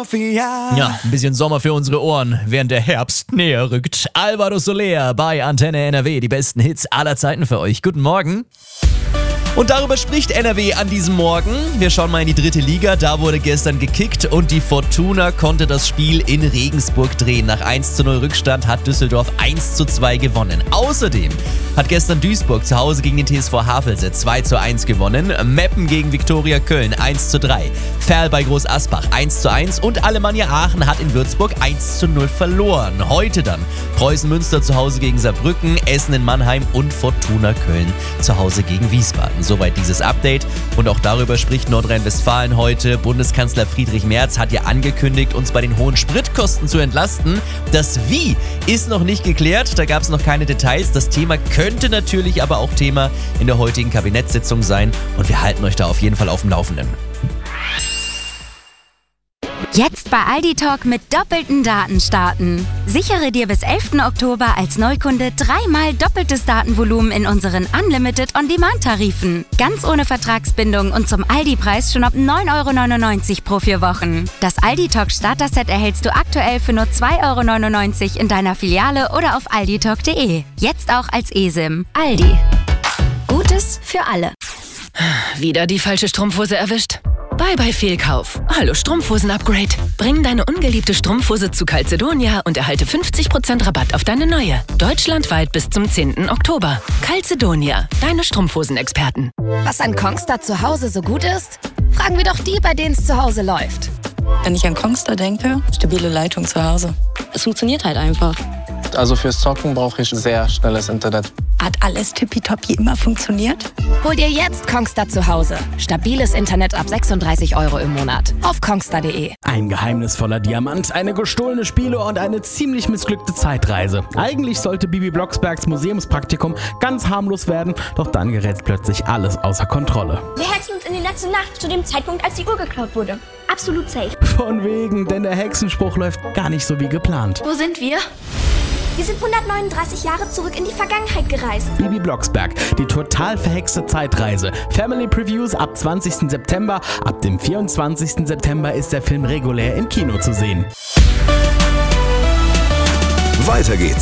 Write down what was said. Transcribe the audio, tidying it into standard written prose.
Sophia. Ja, ein bisschen Sommer für unsere Ohren, während der Herbst näher rückt. Alvaro Soler bei Antenne NRW, die besten Hits aller Zeiten für euch. Guten Morgen. Und darüber spricht NRW an diesem Morgen. Wir schauen mal in die 3. Liga. Da wurde gestern gekickt und die Fortuna konnte das Spiel in Regensburg drehen. Nach 1:0 Rückstand hat Düsseldorf 1:2 gewonnen. Außerdem hat gestern Duisburg zu Hause gegen den TSV Havelse 2:1 gewonnen. Meppen gegen Viktoria Köln 1:3. Ferl bei Groß Asbach 1:1 und Alemannia Aachen hat in Würzburg 1:0 verloren. Heute dann Preußen Münster zu Hause gegen Saarbrücken, Essen in Mannheim und Fortuna Köln zu Hause gegen Wiesbaden. Soweit dieses Update. Und auch darüber spricht Nordrhein-Westfalen heute. Bundeskanzler Friedrich Merz hat ja angekündigt, uns bei den hohen Spritkosten zu entlasten. Das Wie ist noch nicht geklärt. Da gab es noch keine Details. Das Thema könnte natürlich aber auch Thema in der heutigen Kabinettssitzung sein. Und wir halten euch da auf jeden Fall auf dem Laufenden. Jetzt bei Aldi Talk mit doppelten Daten starten. Sichere dir bis 11. Oktober als Neukunde 3-mal doppeltes Datenvolumen in unseren Unlimited On-Demand-Tarifen. Ganz ohne Vertragsbindung und zum Aldi-Preis schon ab 9,99 € pro 4 Wochen. Das Aldi Talk Starter-Set erhältst du aktuell für nur 2,99 € in deiner Filiale oder auf alditalk.de. Jetzt auch als eSIM. Aldi. Gutes für alle. Wieder die falsche Strumpfhose erwischt? Bye Fehlkauf. Hallo Strumpfhosen-Upgrade. Bring deine ungeliebte Strumpfhose zu Calzedonia und erhalte 50% Rabatt auf deine neue. Deutschlandweit bis zum 10. Oktober. Calzedonia, deine Strumpfhosen-Experten. Was an Kongstar zu Hause so gut ist? Fragen wir doch die, bei denen es zu Hause läuft. Wenn ich an Kongstar denke, stabile Leitung zu Hause. Es funktioniert halt einfach. Also fürs Zocken brauche ich sehr schnelles Internet. Hat alles tippitoppi immer funktioniert? Hol dir jetzt Kongstar zu Hause. Stabiles Internet ab 36 € im Monat. Auf kongstar.de. Ein geheimnisvoller Diamant, eine gestohlene Spieluhr und eine ziemlich missglückte Zeitreise. Eigentlich sollte Bibi Blocksbergs Museumspraktikum ganz harmlos werden, doch dann gerät plötzlich alles außer Kontrolle. Wir hetzen uns in die letzte Nacht, zu dem Zeitpunkt, als die Uhr geklaut wurde. Absolut safe. Von wegen, denn der Hexenspruch läuft gar nicht so wie geplant. Wo sind wir? Wir sind 139 Jahre zurück in die Vergangenheit gereist. Bibi Blocksberg, die total verhexte Zeitreise. Family Previews ab 20. September. Ab dem 24. September ist der Film regulär im Kino zu sehen. Weiter geht's